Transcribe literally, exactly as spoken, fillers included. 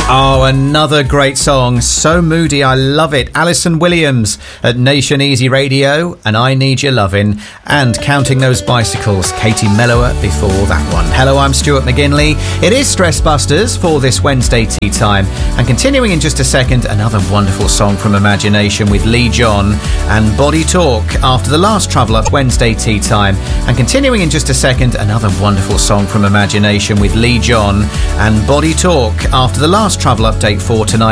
Oh, another great song. So moody, I love it. Alison Williams at Nation Easy Radio and I Need Your Lovin'. And Counting Those Bicycles, Katie Mellower before that one. Hello, I'm Stuart McGinley. It is Stress Busters for this Wednesday tea time. And continuing in just a second, another wonderful song from Imagination with Lee John and Body Talk after the last Travel Up Wednesday tea time. And continuing in just a second, another wonderful song from Imagination with Lee John and Body Talk after the last travel update for tonight.